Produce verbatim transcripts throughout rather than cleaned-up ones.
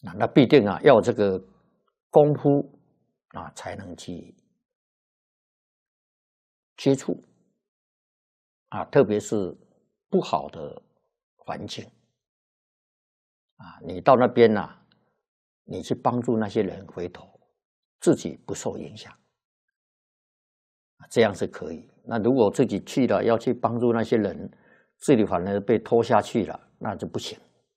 啊，那必定啊要这个功夫啊才能去接触啊，特别是不好的环境啊，你到那边啊，你去帮助那些人回头，自己不受影响，这样是可以。那如果自己去了要去帮助那些人，自己反而被拖下去了，那就不行。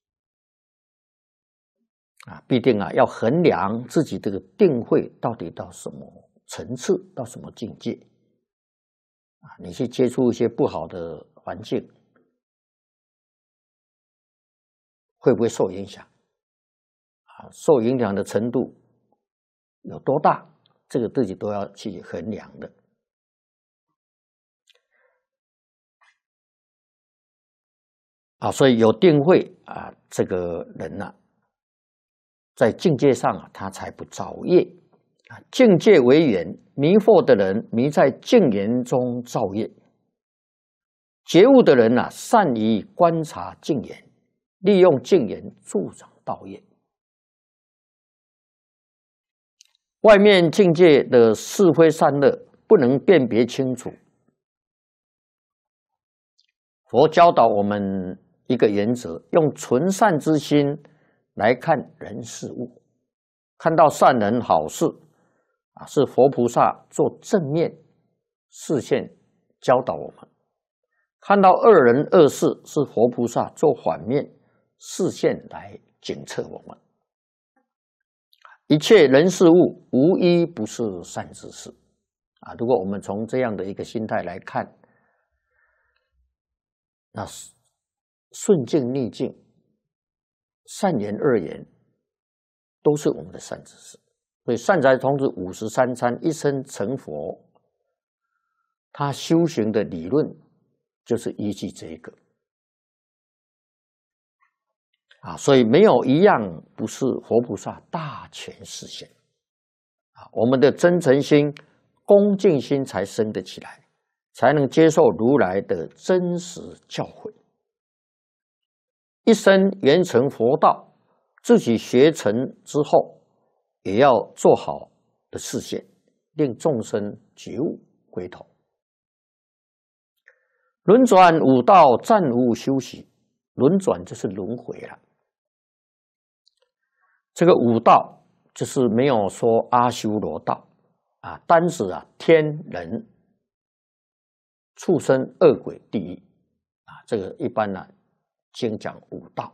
啊，必定啊要衡量自己这个定慧到底到什么层次，到什么境界。啊，你去接触一些不好的环境，会不会受影响？啊，受影响的程度有多大？这个自己都要去衡量的。啊，所以有定慧啊，这个人呐、啊，在境界上啊，他才不造业啊。境界为缘，迷惑的人迷在境缘中造业；觉悟的人呐、啊，善于观察境缘，利用境缘助长道业。外面境界的是非善恶不能辨别清楚，佛教导我们一个原则，用纯善之心来看人事物，看到善人好事啊，是佛菩萨做正面视线教导我们；看到恶人恶事，是佛菩萨做反面视线来检测我们。一切人事物无一不是善之事啊！如果我们从这样的一个心态来看，那顺境逆境、善言恶言，都是我们的善知识。所以善财童子五十三参一生成佛，他修行的理论就是依据这一个啊，所以没有一样不是佛菩萨大权示现啊。我们的真诚心、恭敬心才生得起来，才能接受如来的真实教诲。一生圆成佛道，自己学成之后，也要做好的示现，令众生觉悟回头。轮转五道，暂无休息。轮转就是轮回了。这个五道就是没有说阿修罗道啊，单指啊天人、畜生、恶鬼、地狱啊，这个一般呢、啊、经讲五道。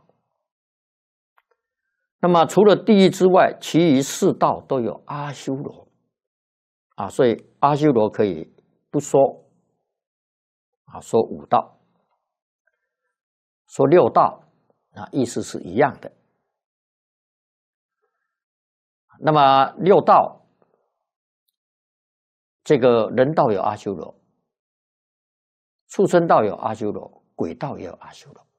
那么除了地狱之外，其余四道都有阿修罗啊，所以阿修罗可以不说啊，说五道，说六道啊，意思是一样的。那么六道，这个人道有阿修罗，畜生道有阿修罗，鬼道也有阿修罗，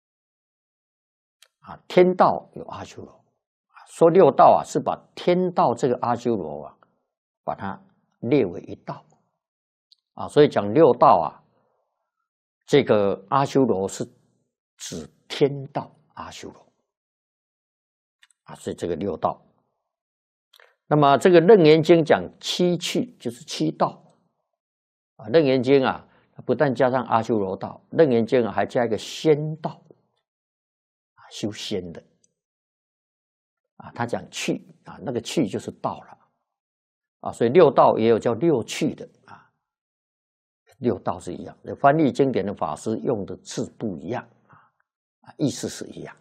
啊，天道有阿修罗。说六道啊，是把天道这个阿修罗啊，把它列为一道，啊，所以讲六道啊，这个阿修罗是指天道阿修罗，啊，所以这个六道。那么这个《楞严经》讲七趣，就是七道啊，《楞严经》啊，不但加上阿修罗道，《楞严经》啊还加一个仙道啊，修仙的啊，他讲趣啊，那个趣就是道了啊，所以六道也有叫六趣的啊，六道是一样的，翻译经典的法师用的字不一样啊，意思是一样。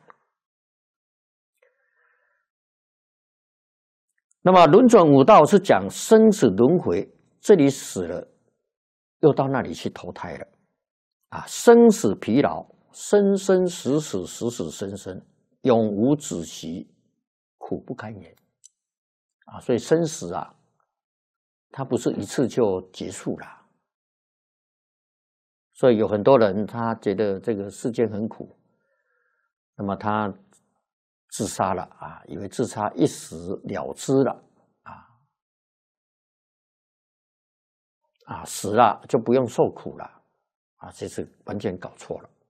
那么轮转五道是讲生死轮回，这里死了，又到那里去投胎了，啊，生死疲劳，生生死死，死死生生，永无止息，苦不堪言，啊，所以生死啊，它不是一次就结束了，所以有很多人他觉得这个世间很苦，那么他自杀了啊，以为自杀一死了之了啊，啊死了就不用受苦了啊，这是完全搞错了